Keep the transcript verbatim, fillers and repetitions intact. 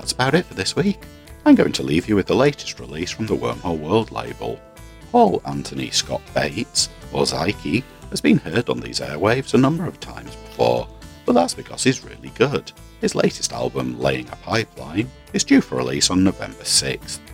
that's about it for this week. I'm going to leave you with the latest release from the Wormhole World label. Paul Anthony Scott Bates, or Zyke, has been heard on these airwaves a number of times before, but that's because he's really good. His latest album, Laying a Pipeline, is due for release on November sixth.